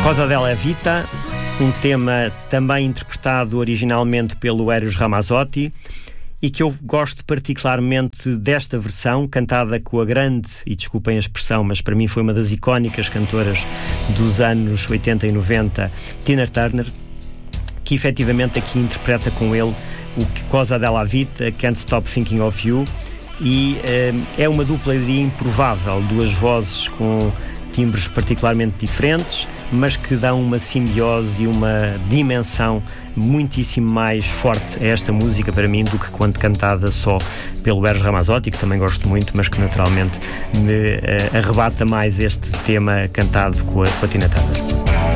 Cosa della Vita, um tema também interpretado originalmente pelo Eros Ramazzotti e que eu gosto particularmente desta versão, cantada com a grande, e desculpem a expressão, mas para mim foi uma das icónicas cantoras dos anos 80 e 90, Tina Turner, que efetivamente aqui interpreta com ele o Cosa della Vita, Can't Stop Thinking of You, e é uma dupla de improvável, duas vozes com timbres particularmente diferentes, mas que dão uma simbiose e uma dimensão muitíssimo mais forte a esta música para mim do que quando cantada só pelo Eros Ramazzotti, que também gosto muito, mas que naturalmente me arrebata mais este tema cantado com a Tina Turner.